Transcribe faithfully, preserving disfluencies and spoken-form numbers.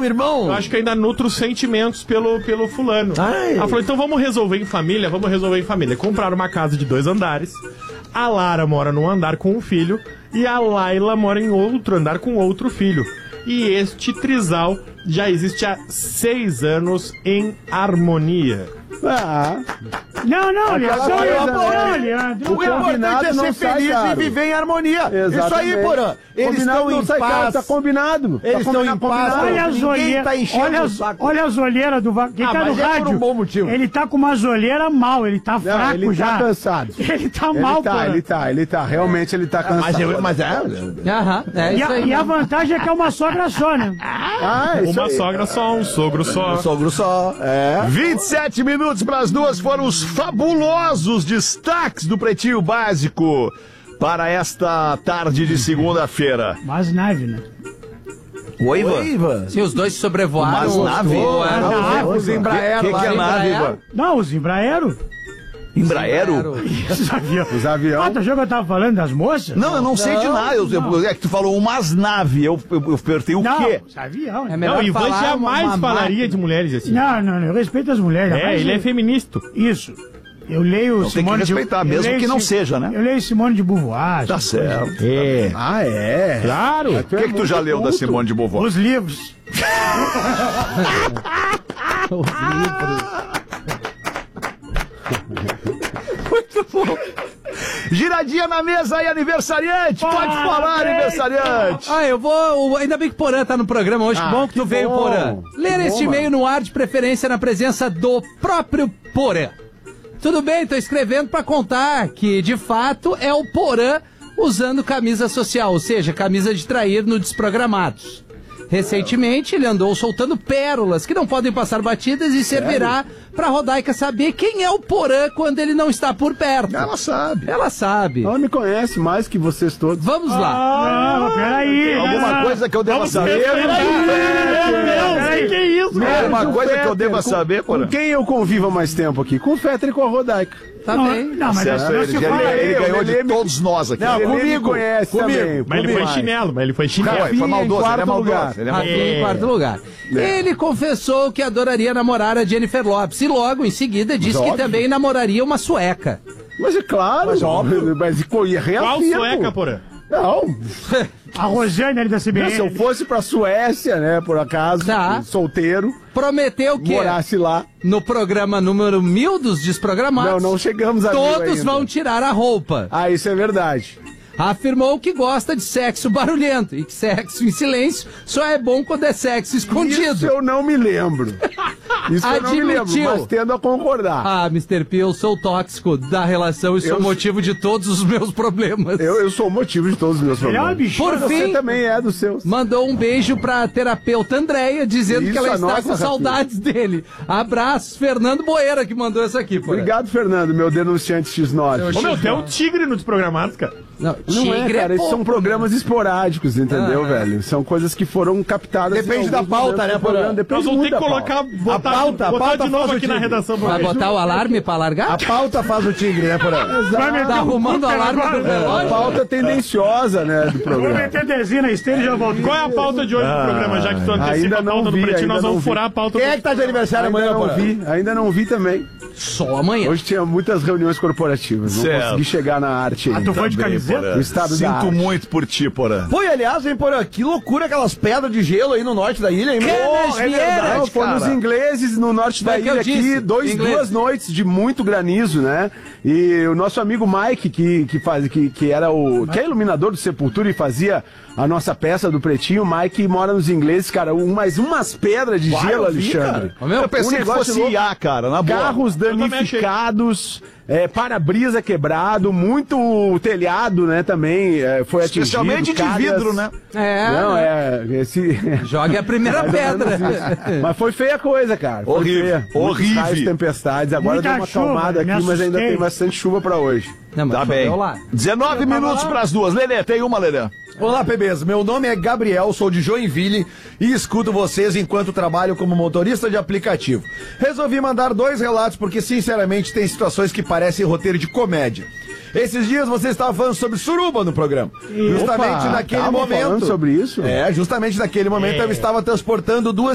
irmão. Eu acho que ainda nutre os sentimentos pelo, pelo fulano. Ai. Ela falou, então vamos resolver em família, vamos resolver em família. Compraram uma casa de dois andares, a Lara mora num andar com um filho e a Laila mora em outro andar com outro filho. E este trisal já existe há seis anos em harmonia. Ah. Não, não, Leandro. Não, coisa, Leandro. O importante é ser feliz e viver em harmonia. Exatamente. Isso aí, Porã. Eles combinado estão em paz. Tá combinado. Eles tá estão em paz. Olha as olheiras. Tá olha, as, olha as olheiras do Quem ah, tá no mas é rádio. por um bom motivo. Ele tá com umas olheiras mal, ele tá Não, fraco ele já. Ele tá cansado. Ele tá ele mal, tá, Porã. Ele tá, ele tá. Realmente ele tá cansado. Mas, eu, mas é. Aham, é E isso a, aí. e a vantagem é que é uma sogra só, né? Ah, isso Uma aí. sogra só, um sogro só. Um sogro só, é. vinte e sete minutos para as duas foram os fabulosos destaques do Pretinho Básico para esta tarde de segunda-feira. Mas nave, né? Oi, Ivan? Ivan. Sim, os dois sobrevoaram. Mas os nave? voaram. Ah, Os O que, Embraer que, lá. que é nave, Ivan? Não, os Embraero. Embraero? Os aviões. Os aviões. Ah, tu achou que eu tava falando das moças? Não, eu não, sei de nada. Eu, eu- é que tu falou umas naves. Eu, eu, eu perguntei o Não, quê? os aviões. É melhor Não, o Ivan falar jamais uma- uma falaria máquina. de mulheres assim. Não, não, não, eu respeito as mulheres. É, rapaz, ele é eu- feminista. Isso. Eu leio Então tem Simone que respeitar, de... eu mesmo leio que não Sim- seja, né? Eu leio Simone de Beauvoir. Tá essas certo. É. Ah, é? Claro. O que, que tu já leu da Simone de coisas. Beauvoir? Os livros. Os livros. Muito bom. Giradinha na mesa aí, aniversariante. Pode falar, aniversariante. Ah, eu vou. Ainda bem que o Porã tá no programa hoje. que bom que, tu veio, bom. Porã. Ler Que este bom, e-mail no ar, de preferência na presença do próprio Porã. Tudo bem, tô escrevendo pra contar que, de fato, é o Porã usando camisa social, ou seja, camisa de trair no Desprogramados. Recentemente, ele andou soltando pérolas que não podem passar batidas e servirá pra Rodaica saber quem é o Porã quando ele não está por perto. Ela sabe. Ela sabe. Ela me conhece mais que vocês todos. Vamos lá. Não, peraí. Alguma não, coisa que eu deva saber? Peraí, que isso? Alguma Com coisa que eu Fetter, deva com- saber, Com Porã? quem eu convivo há mais tempo aqui? Com o Fetter e com a Rodaica. Tá Não, bem. não, mas Acesso a não ele, se ele, fala ele aí. ganhou de Lelê me- todos nós aqui. Não, Ele comigo me conhece comigo. também. Mas ele foi mais. chinelo, mas ele foi Não, chinelo. ele foi Rafinha em maldoso, ele é quarto maldoso. lugar. Ele é Rafinha maldoso. em quarto lugar. Ele confessou que adoraria namorar a Jennifer Lopes e logo em seguida disse que óbvio. também namoraria uma sueca. Mas é claro. Mas óbvio. Mas e reafirmo. Qual sueca, Porã? Não. A Rosane ali da C B N. Se eu fosse pra Suécia, né, por acaso, Tá. solteiro, Prometeu que morasse lá. no programa número mil dos Desprogramados, Não, não chegamos a mil todos ainda. vão tirar a roupa. Ah, isso é verdade. Afirmou que gosta de sexo barulhento e que sexo em silêncio só é bom quando é sexo escondido. Isso eu não me lembro. Isso eu não me lembro, Admitiu. mas tendo a concordar. Ah, mister P, eu sou o tóxico da relação e sou Eu- o motivo de todos os meus problemas. Eu, eu sou o motivo de todos os meus Ele é uma problemas. bichona. Por Você fim, também é dos seus. mandou um beijo pra terapeuta Andréia, dizendo Isso, que ela a está nossa, com Rafinha. saudades dele. Abraços, Fernando Boeira, que mandou essa aqui, pô. Obrigado, Fernando, meu denunciante X nove. Ô, meu, tem um tigre no Desprogramados, cara. Não, Não é, tigre cara, esses pouco, são programas esporádicos, entendeu, Ah. velho? São coisas que foram captadas... Depende em da alguns pauta, momentos né, do programa. Porã? Depende Nós vamos muito ter que da pauta. colocar, botar, pauta, a botar pauta de novo faz o aqui na tigre. redação. Vai botar o alarme pra largar? A pauta faz o tigre, né, Porã? Vai meter Tá um arrumando o cooker alarme agora, do né? A relógio? pauta tendenciosa, né, do Vou programa. meter desenho na esteira e já volto. Qual é a pauta de hoje do programa? Já que tu antecipa ainda a não pauta do vi, Pretinho, ainda nós não vamos vi. furar a pauta Quem do... é que tá de aniversário Ainda amanhã, não Porã? vi, ainda não vi também. Só amanhã. Hoje tinha muitas reuniões corporativas, não Certo. consegui chegar na arte Ah, ainda. tu foi de Bem, camiseta? Porã. O estado da Sinto arte. muito por ti, Porã. Pô, e aliás, hein, Porã, que loucura aquelas pedras de gelo aí no norte da ilha, hein? Canas Pô, é Vieiras, verdade, Não, fomos cara. ingleses no norte da Foi o que eu ilha aqui, disse, dois, inglês. duas noites de muito granizo, né? E o nosso amigo Mike, que, que, faz, que, que era o. que é iluminador do Sepultura e fazia a nossa peça do Pretinho, o Mike mora nos ingleses, cara, um, mais umas pedras de Vai, gelo, eu vi, Alexandre. Ô, meu, Eu pensei um que negócio fosse louco. I A, cara, na boa. Carros também danificados, é, para-brisa quebrado, muito telhado, né, também é, foi atingido. Especialmente de calhas. vidro, né? É, Não, é, esse... jogue a primeira Mais ou pedra. menos isso. Mas foi feia a coisa, cara. Foi Horrível, feia. Muitos horrível. raios, tempestades. Agora Muita deu uma chuva, acalmada me aqui, mas ainda assustei. tem bastante chuva pra hoje. Não, mas Tá choveu bem. lá. dezenove minutos pras duas. Lelê, tem uma, Lelê. Olá, P Bs. Meu nome é Gabriel, sou de Joinville e escuto vocês enquanto trabalho como motorista de aplicativo. Resolvi mandar dois relatos porque, sinceramente, tem situações que parecem roteiro de comédia. Esses dias você estava falando sobre suruba no programa. Justamente Opa, naquele tava momento. falando sobre isso? É, justamente naquele momento eu estava transportando duas